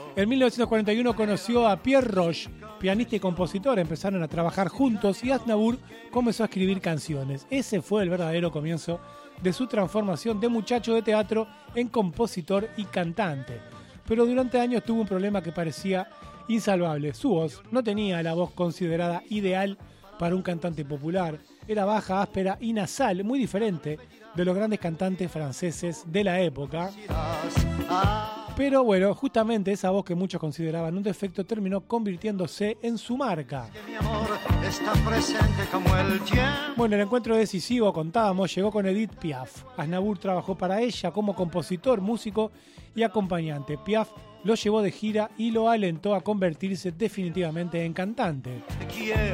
En 1941 conoció a Pierre Roche, pianista y compositor. Empezaron a trabajar juntos y Aznavour comenzó a escribir canciones. Ese fue el verdadero comienzo de su transformación de muchacho de teatro en compositor y cantante. Pero durante años tuvo un problema que parecía insalvable. Su voz no tenía la voz considerada ideal para un cantante popular. Era baja, áspera y nasal, muy diferente de los grandes cantantes franceses de la época. Pero bueno, justamente esa voz que muchos consideraban un defecto terminó convirtiéndose en su marca. Bueno, el encuentro decisivo, contábamos, llegó con Edith Piaf. Aznavour trabajó para ella como compositor, músico y acompañante. Piaf lo llevó de gira y lo alentó a convertirse definitivamente en cantante.